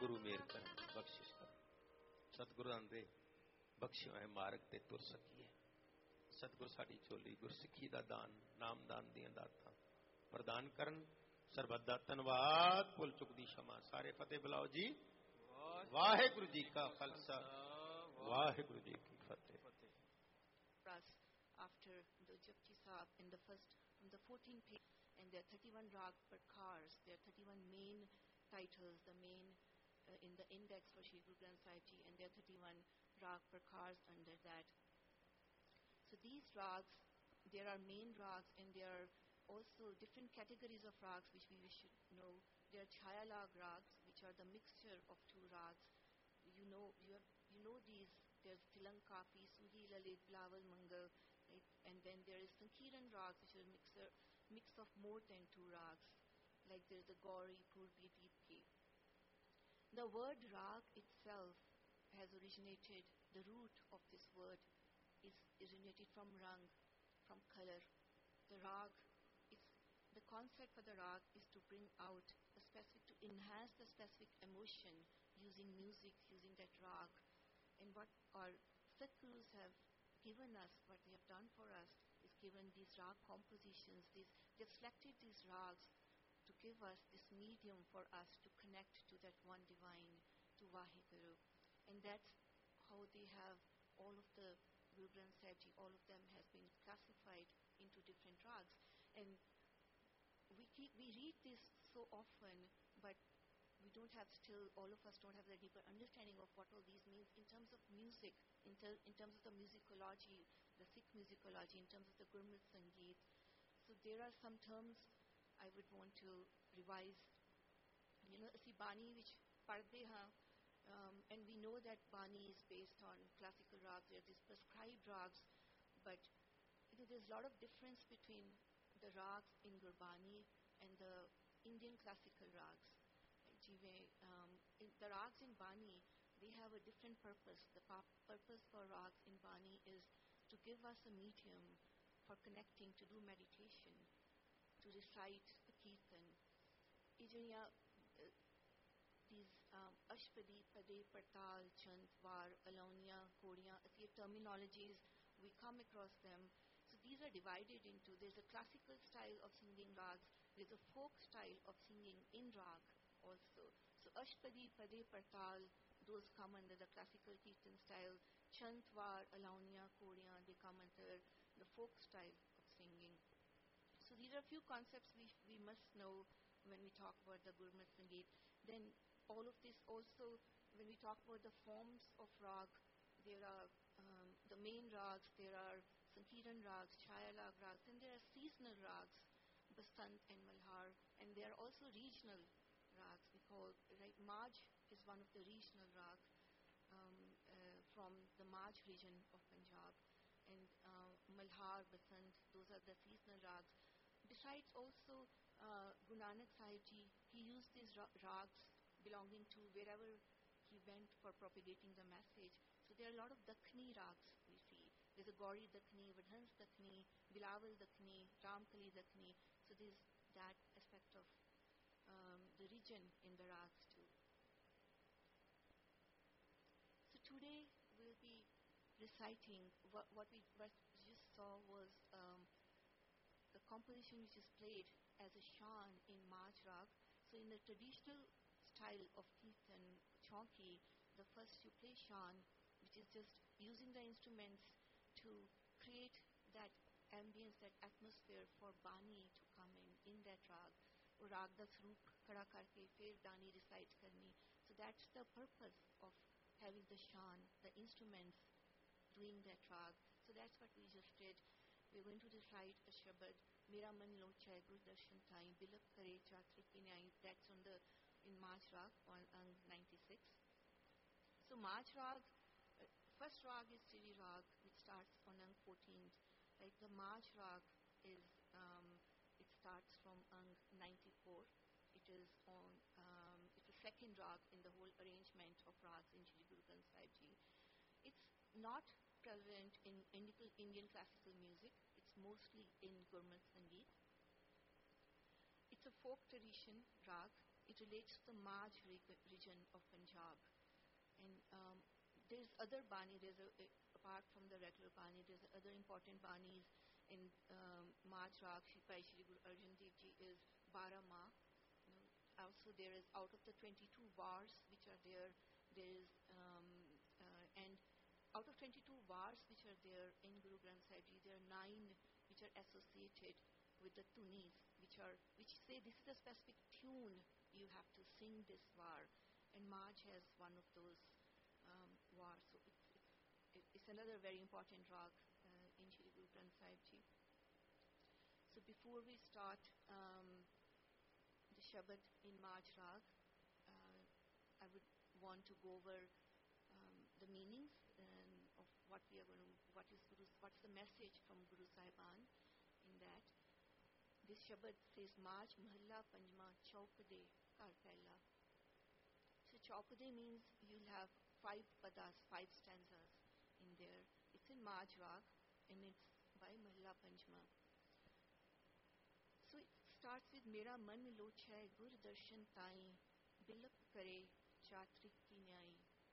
सतगुरु मेहर कर बख्शिश कर सतगुरां दे बख्शियो है मार्ग ते तुर सकीए। सतगुर साडी झोली गुरसिੱਖੀ ਦਾ ਦਾਨ ਨਾਮਦਾਨ ਦੀਆਂ ਦਾਤਾਂ ਪ੍ਰਦਾਨ ਕਰਨ। ਸਰਬੱਤ ਦਾ ਧੰਨਵਾਦ। ਭੁੱਲ ਚੁੱਕ ਦੀ क्षमा। ਸਾਰੇ ਫਤਿਹ ਬੁਲਾਓ ਜੀ। ਵਾਹਿਗੁਰੂ ਜੀ ਕਾ ਖਾਲਸਾ ਵਾਹਿਗੁਰੂ ਜੀ ਕੀ ਫਤਿਹ। After the Japji Sahib in the first, from the 14th page, and there are 31 rag prakars, there are 31 main titles, the main in the index for Shri Guru Granth Sahib Ji, and there are 31 rag prakars under that. So these rags, there are main rags, and there are also different categories of rags which we should know. There are Chhayalag rags, which are the mixture of two rags. You know these. There's Tilankapi, Suri Lalit, Blaval Mangal, right? And then there is Sankiran rags, which is a mix of more than two rags. Like there's the Gauri, Purbi, Deepki. The word rag itself has originated, the root of this word is originated from rang, from color. The rag, the concept for the rag is to bring out a specific, to enhance the specific emotion using music, using that rag. And what our Satgurus have given us, what they have done for us, is given these rag compositions. They've selected these rags to give us this medium for us to connect to that one divine, to Vaheguru. And that's how they have all of the Guru Granth Sahib Ji, all of them has been classified into different rags. And we read this so often, but we don't have still, all of us don't have the deeper understanding of what all these means in terms of music, in terms of the musicology, the Sikh musicology, in terms of the Gurmat Sangeet. So there are some terms I would want to revise. You know, ਅਸੀਂ ਬਾਣੀ ਵਿੱਚ ਪੜ੍ਹਦੇ ਹਾਂ, and we know that Bani is based on classical rags. There are these prescribed rags, but there's a lot of difference between the rags in Gurbani and the Indian classical rags. The rags in Bani, they have a different purpose. The purpose for rags in Bani is to give us a medium for connecting, to do meditation, to recite the Kirtan. These Ashpadi, Pade, Partal, Chant, Var, Alaunia, Kodiya, these terminologies, we come across them. So these are divided into, there's a classical style of singing rags, there's a folk style of singing in rag also. So Ashpadi, Pade, Partal, those come under the classical Kirtan style. Chant, Var, Alaunia, Kodiya, they come under the folk style of singing. So these are a few concepts we must know when we talk about the Gurmat Sangeet. Then all of this also, when we talk about the forms of rag, there are the main rags, there are Sankiran rags, Chhayalag rags, and there are seasonal rags, Basant and Malhar, and there are also regional rags. We call, right, Maj is one of the regional rags from the Maj region of Punjab, and Malhar, Basant, those are the seasonal rags. Besides also Guru Nanak Sahib Ji, he used these rags belonging to wherever he went for propagating the message. So there are a lot of Dakhni rags we see. There's a Gauri Dakhni, Vadhans Dakhni, Bilawal Dakhni, Ramkali Dakhni. So there's that aspect of the region in the rags too. So today we'll be reciting what we just saw was the composition which is played as a shan in Maj rag. So in the traditional style of Kirtan, Chauki, the first you play shan, which is just using the instruments to create that ambience, that atmosphere for Bani to come in that rag. Or rag da sroop khada karke fir Dani recite karni. So that's the purpose of having the shan, the instruments doing that rag. So that's what we just did. We're going to recite a Shabad, Mera Man Lochai Guru Darshan Thai, Bilak Kare Chhatri Kinyai. That's in Maj Rag on Ang 96. So Maj Rag, first Rag is Siri Rag, which starts on Ang 14th. Right? The Maj Rag is, it starts from Ang 94. It is on, it's the second Rag in the whole arrangement of Rags in Shri Guru Granth Sahib Ji. It's not prevalent in Indian classical music. It's mostly in Gurmat Sangeet. It's a folk tradition rag. It relates to the Maj region of Punjab. there's other Bani, apart from the regular Bani, there's other important Banis in March Rag. Bhai Shri Guru Arjan Dev Ji is Barama. Also there is out of the 22 bars which are there, there is and out of 22 bars which are there in Guru Granth Sahib Ji, there are 9 which are associated with the tunis, which say this is a specific tune you have to sing this bar, and March has one of those wars. So it's another very important rag in Shri Guru Granth Sahib Ji. So before we start the Shabad in March Rag, I would want to go over the meanings of what we are going to, what's the message from Guru Sahiban in that. This Shabad says March Mahalla Panjma Chaupade Kar Pehla. So Chaupade means you'll have 5 padas, 5 stanzas in there. It's in March Rag and it's by Mahalla Panjma. So it starts with Mera man lochai gur darshan tai bilap kare chatrik ki nyai.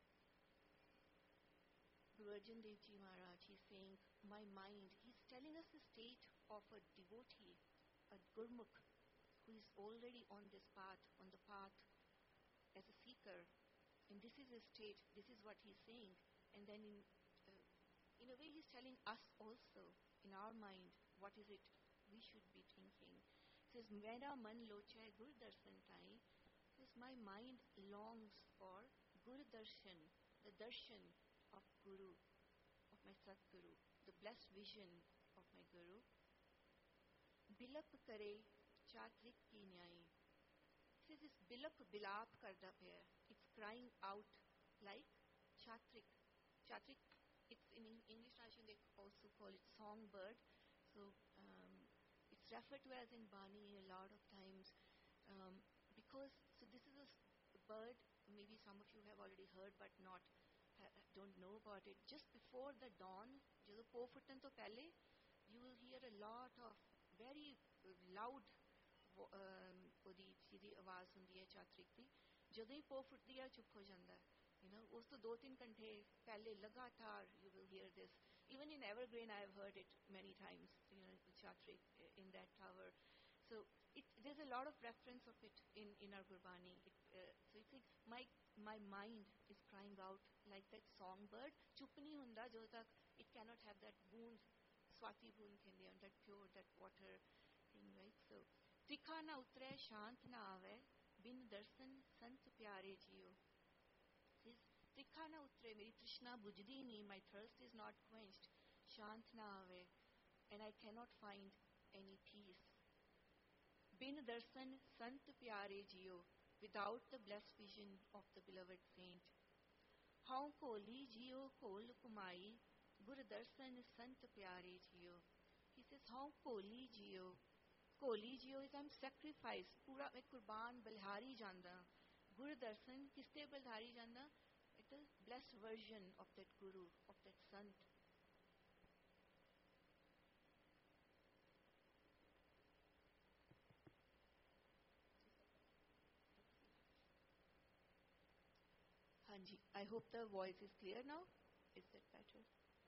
Guru Arjan Dev Ji Maharaj, he's saying, my mind, he's telling us the state of a devotee, a Gurmukh, who is already on this path, on the path as a seeker. And this is his state, this is what he's saying. And then in a way he's telling us also, in our mind, what is it we should be thinking. He says, Mera man lochai gur darshan tai. Says, my mind longs for Guru darshan, the darshan of Guru, of my Satguru, the blessed vision of my Guru. Bilap kare chatrik ki nyai. He says this bilap, bilap karda paya. It's crying out like chatrik. Chatrik, it's in English translation they also call it songbird. So it's referred to as in Bani a lot of times because, so this is a bird, maybe some of you have already heard but don't know about it. Just before the dawn, ਜਦੋਂ ਪੋ ਫੁੱਟਣ ਤੋਂ ਪਹਿਲੇ, you will hear a lot of very loud ਉਹਦੀ ਸਿੱਧੀ ਆਵਾਜ਼ ਹੁੰਦੀ ਹੈ ਚਾਤਰਿਕ ਦੀ. ਜਦੋਂ ਹੀ ਪੋ ਫੁੱਟਦੀ ਹੈ ਚੁੱਪ ਹੋ ਜਾਂਦਾ ਹੈ. ਉਸ ਤੋਂ 2-3 ਘੰਟੇ ਪਹਿਲੇ ਲਗਾਤਾਰ you will hear this. Even in Evergreen I have heard it many times, chatrik in that tower. So there's a lot of reference of it in our Gurbani. So it's like my mind is crying out like that songbird. Chup nahi hunda jo tak it cannot have that boond, swati boond kende on that pure, that water thing, right? So tikha na utre shant na aave bin darshan sant pyare jiyo. Says tikha na utre, meri trishna bujdi nahi, my thirst is not quenched. Shant na aave, and I cannot find any peace. Bin darshan sant pyare jiyo, without the blessed vision of the beloved saint. How koli jiyo kol kumai, gur darshan sant pyare jiyo. He says, how koli jiyo. Koli jiyo is I'm sacrificed. Pura मैं कुर्बान बलिहारी जांदा. Gur darshan किसते बलिहारी जांदा? It is blessed version of that Guru, of that Sant. Hanji, I hope the voice is clear now. Is that better?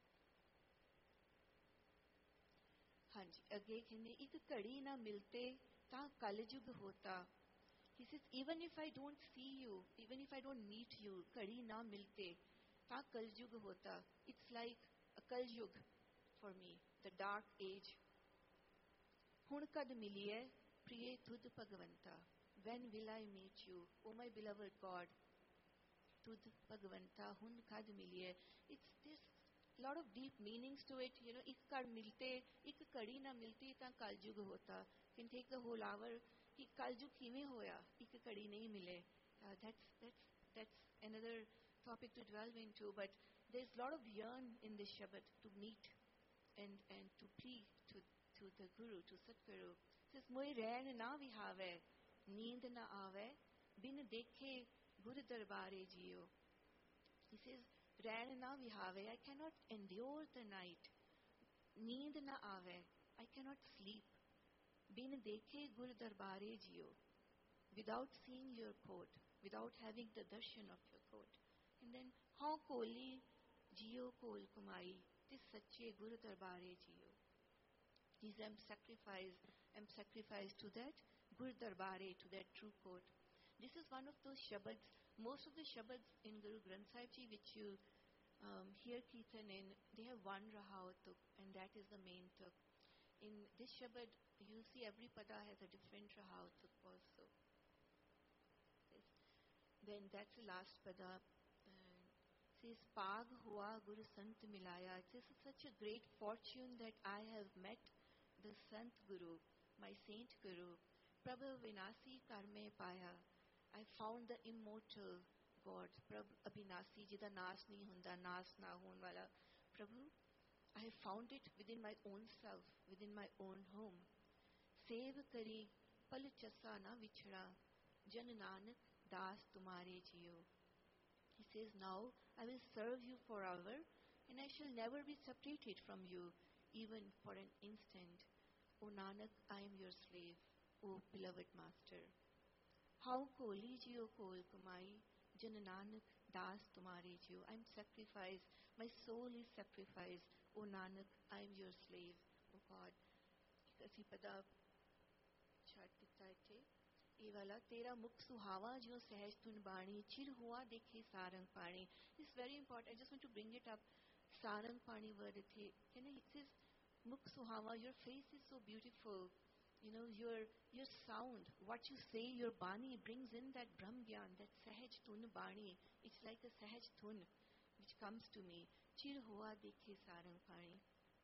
Hanji, अगे कहने एक कड़ी ना मिलते ता कलयुग होता. He says, even if I don't see you, even if I don't meet you, kadi na milte, ta kaljug hota. It's like a kaljug for me, the dark age. Hun kad miliye, priye tud Bhagavanta. When will I meet you, O my beloved God? Tud Bhagavanta, hun kad miliye. It's this lot of deep meanings to it. Ik kad milte, ik kadi na milte, ta kaljug hota. Can take the whole hour. कि कलयुग किवें होया एक कड़ी नहीं मिले. That's another topic to delve into, but there's a lot of yearn in this Shabad to meet and to plead to the Guru, to Satguru. It says मोय रैन ना विहावे नींद ना आवे बिन देखे गुरु दरबारे जियो. He says रैन ना विहावे, I cannot endure the night. नींद ना आवे, I cannot sleep. Bin dekhe gur darbare jiyo, without seeing your court, without having the darshan of your court. And then How koli jio kol kumai, tis sache guru darbare jio. These I'm sacrificed to that Gur Darbare, to that true court. This is one of those shabads, most of the shabads in Guru Granth Sahib Ji which you hear Kirtan in, they have one Rahao Tuk, and that is the main Tuk. In this shabad, you see every pada has a different Rahao Tuk also. Yes. Then that's the last pada. Says, Pag hua Guru Sant milaya. It is such a great fortune that I have met the Sant Guru, my Saint Guru. Prabhu Vinasi Karme Paya. I found the immortal God. Prabhu Abhinasi, jida naas nahi hunda, naas na hoon wala. Prabhu, I have found it within my own self, within my own home. Sev kari pal chasa na vichhada, jan nanak das tumare jiyo. He says, now I will serve you forever, and I shall never be separated from you, even for an instant. O Nanak, I am your slave, O beloved master. How koli jiyo kol kumai, jan nanak das tumare jiyo. I am sacrificed, my soul is sacrificed. O Nanak, I am your slave, O God. ਅਸੀਂ ਪਤਾ ਛੱਡ ਦਿੱਤਾ ਇੱਥੇ ਇਹ ਵਾਲਾ ਤੇਰਾ ਮੁਖ ਸੁਹਾਵਾ ਜਿਉ ਸਹਿਜ ਤੁਨ ਬਾਣੀ ਚਿਰ ਹੁਆ ਦੇਖੇ ਸਾਰੰਗ ਪਾਣੀ. This is very important. I just want to bring it up. Sarang Pani word ਇੱਥੇ it says Mukh Suhava, your face is so beautiful. Your sound, what you say, your Bani brings in that Brahm Gyan, that Sahaj Tun Bani. It's like a Sahaj Tun which comes to me. Chir Hua Dekhe Sarang Pani.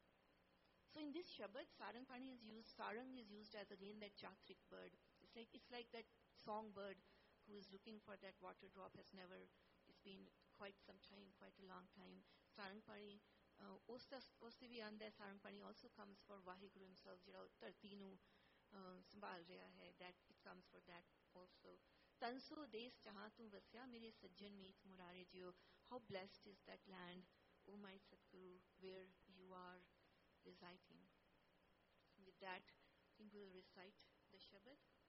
So in this Shabad, Sarang Pani is used, Sarang is used as again that Chatrik bird. It's like that songbird who is looking for that water drop it's been quite some time, quite a long time. Sarang Pani ਉਸ ਤੇ ਵੀ ਆਂਦਾ ਸਾਰੰਗ ਪਾਣੀ also comes for Waheguru himself ਜਿਹੜਾ ਧਰਤੀ ਨੂੰ ਸੰਭਾਲ ਰਿਹਾ ਹੈ that it comes for that also. ਤਨਸੋ ਦੇਸ ਜਹਾਂ ਤੂੰ ਵਸਿਆ ਮੇਰੇ ਸੱਜਣ ਮੀਤ ਮੁਰਾਰੇ ਜਿਓ. How blessed is that land, O my Sadguru, where you are residing. With that, I think we'll recite the Shabad.